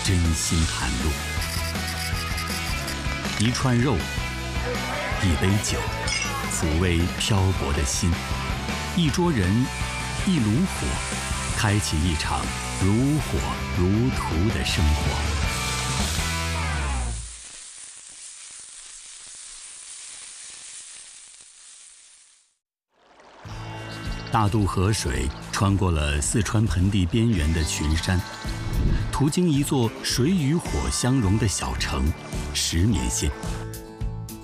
真心袒露。一串肉，一杯酒，抚慰漂泊的心；一桌人，一炉火，开启一场如火如荼的生活。大渡河水穿过了四川盆地边缘的群山，途经一座水与火相融的小城——石棉县。